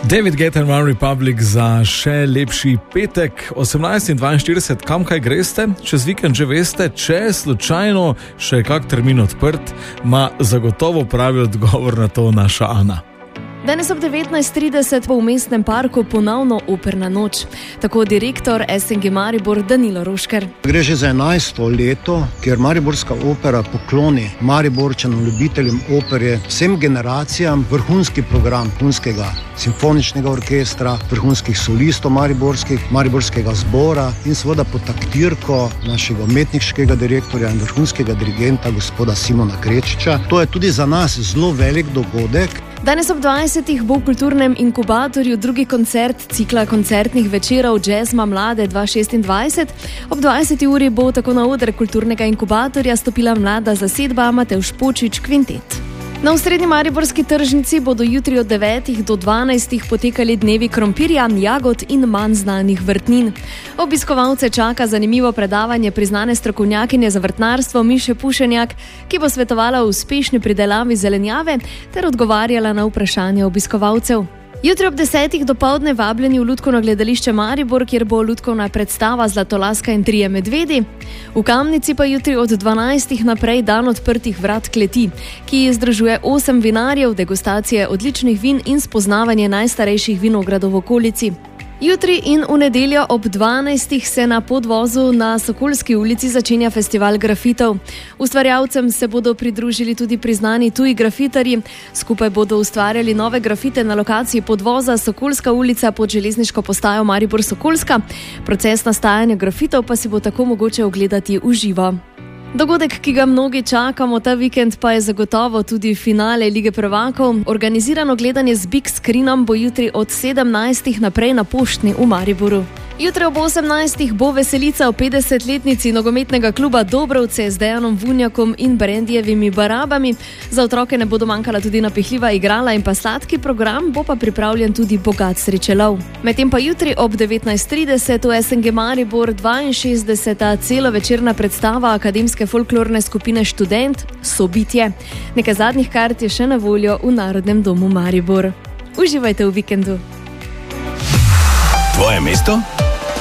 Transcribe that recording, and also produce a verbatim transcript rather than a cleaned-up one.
David Guetta in One Republic za še lepši petek, osemnajst in dvainštirideset. Kam kaj greste? Čez vikend že veste, če slučajno še kak termin odprt, ma zagotovo pravi odgovor na to naša Ana. Danes ob devetnajst trideset bo v mestnem parku ponovno operna noč. Tako direktor S N G Maribor Danilo Rošker. Gre že za enajsto leto, kjer Mariborska opera pokloni Mariborčanom, ljubiteljem opere, vsem generacijam vrhunski program vrhunskega simfoničnega orkestra, vrhunskih solistov mariborskih, mariborskega zbora in seveda pod taktirko našega umetniškega direktorja in vrhunskega dirigenta gospoda Simona Krečiča. To je tudi za nas zelo velik dogodek. Danes ob dvajsetih bo v kulturnem inkubatorju drugi koncert cikla koncertnih večerov Jazzma Mlade dva tisoč šestindvajset. Ob dvajseti uri bo tako na oder kulturnega inkubatorja stopila mlada zasedba Matevž Počíč Kvintet. Na osrednji mariborski tržnici bodo jutri od devetih do dvanajstih potekali dnevi krompirja, jagod in manj znanih vrtnin. Obiskovalce čaka zanimivo predavanje priznane strokovnjakinje za vrtnarstvo Miše Pušenjak, ki bo svetovala o uspešni pridelavi zelenjave ter odgovarjala na vprašanja obiskovalcev. Jutri ob desetih dopoldne vabljeni v Lutkovno gledališče Maribor, kjer bo lutkovna predstava Zlatolaska in trije medvedi. V Kamnici pa jutri od dvanajstih naprej dan odprtih vrat kleti, ki združuje osem vinarjev, degustacije odličnih vin in spoznavanje najstarejših vinogradov v okolici. Jutri in v nedeljo ob dvanajstih se na podvozu na Sokolski ulici začenja festival grafitov. Ustvarjalcem se bodo pridružili tudi priznani tuji grafitarji. Skupaj bodo ustvarjali nove grafite na lokaciji podvoza Sokolska ulica pod železniško postajo Maribor Sokolska. Proces nastajanja grafitov pa si bo tako mogoče ogledati v živo. Dogodek, ki ga mnogi čakamo ta vikend, pa je zagotovo tudi finale Lige prvakov. Organizirano gledanje z big screenom bo jutri od sedemnajstih naprej na Poštni v Mariboru. Jutri ob osemnajstih bo veselica o petdesetletnici nogometnega kluba Dobrovce z Dejanom Vunjakom in Brendijevimi barabami. Za otroke ne bodo manjkala tudi napihljiva igrala in pa sladki program, bo pa pripravljen tudi bogat srečelov. Medtem pa jutri ob devetnajst trideset v S N G Maribor dvainšestdeseta celovečerna predstava akademske folklorne skupine Študent Sobitje. Nekaj zadnjih kart je še na voljo v Narodnem domu Maribor. Uživajte v vikendu. Tvoje mesto?